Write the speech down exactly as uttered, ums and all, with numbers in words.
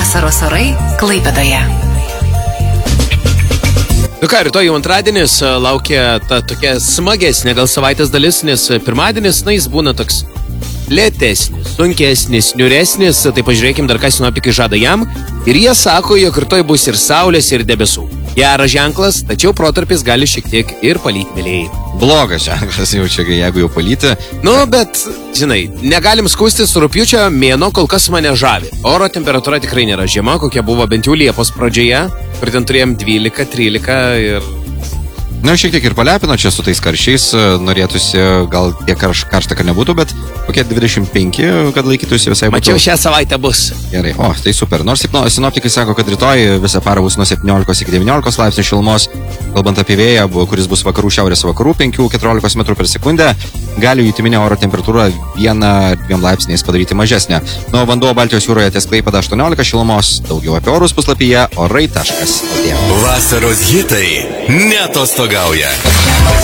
Vasaros orai Klaipėdoje. Nu ką, rytoj jau antradienis, laukia ta tokia smagesnė gal savaitės dalis, nes pirmadienis, na, jis būna toks lėtesnis, sunkesnis, niuresnis, tai pažiūrėkim dar, ką sinoptikai žada jam. Ir jie sako, jog rytoj bus ir saulės, ir debesų. Geras ženklas, tačiau protarpis gali šiek tiek ir palyti mėlėjai. Blogas ženklas jau čia, jeigu jau palyti. Nu, bet, žinai, negalim skūstis, rugpjūčio mėnuo kol kas mane žavi. Oro temperatūra tikrai nėra žema, kokia buvo bent jau Liepos pradžioje, kur ten turėjom dvylika trylika ir... Na, šiek tiek ir palepino čia su tais karščiais, norėtųsi gal tiek karš, karšta, kad nebūtų, bet kokie dvidešimt penki, kad laikytųsi visai būtų. Mačiau, šią savaitę bus. Gerai, o, tai super. Nors sinoptikai sako, kad rytoj visą parą bus nuo septyniolikos iki devyniolikos laipsnių šilumos, kalbant apie vėją, kuris bus vakarų šiaurės vakarų penki iki keturiolikos metrų per sekundę, gali jutiminė oro temperatūra vieną ar dviem laipsniais padaryti mažesnę. Nuo vanduo Baltijos jūroje ties Klaipėda aštuoniolika šilumos, daugiau apie orus puslapyje orai taškas lt. Vasaros hitai neatostogauja.